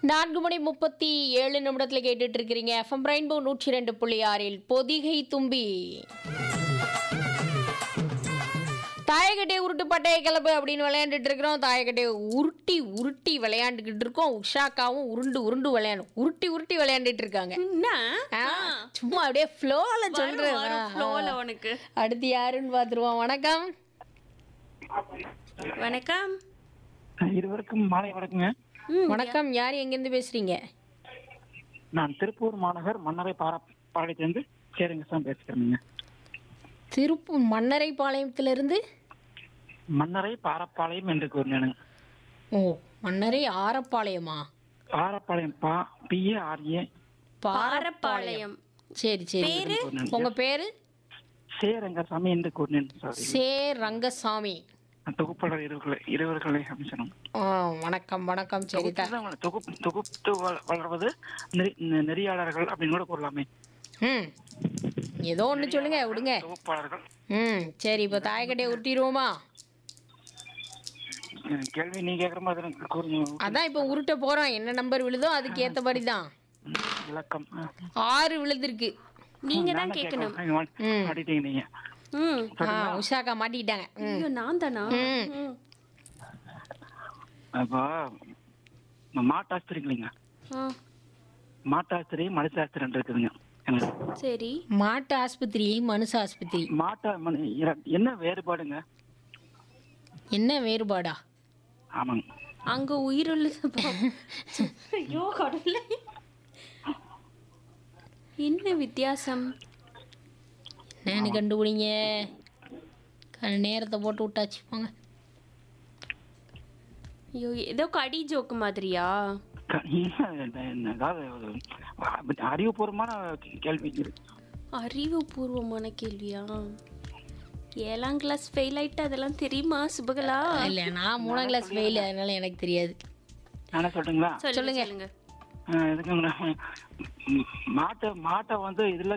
4:37 கேட்டுட்டு இருக்கிறீங்க. FM rainbow 102.6 Pothigai தும்பி. தாயக்கட்டையை உருட்டு பட்டையை கிளப்பு அப்படின்னு விளையாண்டுட்டு இருக்கிறோம். தாயக்கட்டையை உருட்டி உருட்டி விளையாண்டுக்கிட்டு இருக்கோம். உஷாக்காவும் உருண்டு உருண்டு உருட்டி உருட்டி விளையாண்டுட்டு இருக்காங்க. சும்மா அப்படியே ஃப்ளோல சொல்றேன். உனக்கு அடுத்து யாருன்னு பாத்துருவோம். வணக்கம். வணக்கம். இருவருக்கும் மாலை வணக்கங்க. வணக்கம். யார் எங்கிருந்து பேசுறீங்க? நான் திருப்பூர் மாநகர் மன்னரை பாளையத்திலிருந்து சேரங்கசாமி பேசுகிறேங்க. திருப்பூர் மன்னரை பாளையத்திலிருந்து மன்னரை பாரப்பாளையம் என்று கூறினேனுங்க. ஓ, மன்னரை ஆரப்பாளையமா? பாரப்பாளையம் PARA பாரப்பாளையம். சரி சரி. உங்க பேரு? சேரங்கசாமி என்று கூறினேன். சே ரங்கசாமி. தொகுப்பாளர் இருவர்களை அமைச்சரும். வணக்கம் வணக்கம். சரி, தொகுப்பு வளர்வது நெறியாளர்கள் அப்படின்னு கூட கூறலாமே. ஏதோ ஒண்ணு சொல்லுங்க, விடுங்க. தொகுப்பாளர்கள். சரி, இப்ப தாயக்கட்டையை உருட்டிடுவோமா? கேள்வி நீ கேக்குற மாதிரி கூறுங்க. அதான் இப்ப உருட்ட போறோம். என்ன நம்பர் விழுதோ அதுக்கு ஏத்த மாதிரி தான். இலக்கம் 6 விழுந்திருக்கு. நீங்க தான் கேட்கணும். மாட்டிட்டீங்க நீங்க. உஷாக்கா மாட்டிட்டாங்க. ஐயோ, நான் தானா? அப்போ மாட்டாஸ்திரிங்களா? மாட்டாஸ்திரி மனுஷாஸ்திரி இருக்குதுங்க. சரி. மாட்டு ஆஸ்பத்திரி மனுஷ ஆஸ்பத்திரி. என்ன வேறுபாடுங்க? என்ன வேறுபாடா? ஆமாங்க. அங்க உயிருள்ள ஐயோ கடவுளே, என்ன வித்தியாசம்? என்னன்னு கண்டுபிடிங்க. நேரத்தை போட்டு விட்டாச்சு போங்க. ஐயோ, ஏதோ கடி ஜோக்கு மாதிரியா? அறிவுபூர்வமான கேள்வி. அறிவுபூர்வமான கேள்வியா? 7ஆம் கிளாஸ் ஃபெயில் ஆயிட்டு அதெல்லாம் தெரியுமா சுபகலா? இல்ல, நான் 3ஆம் கிளாஸ் ஃபெயில், அதனால எனக்கு தெரியாது. நானே சொல்லட்டுங்களா? சொல்லுங்க. மாட்டை இதுல